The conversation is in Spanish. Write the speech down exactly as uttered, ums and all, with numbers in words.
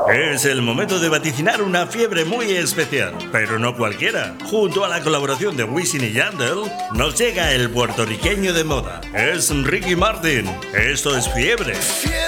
Es el momento de vaticinar una fiebre muy especial, pero no cualquiera. Junto a la colaboración de Wisin y Yandel, nos llega el puertorriqueño de moda. Es Ricky Martin. Esto es Fiebre.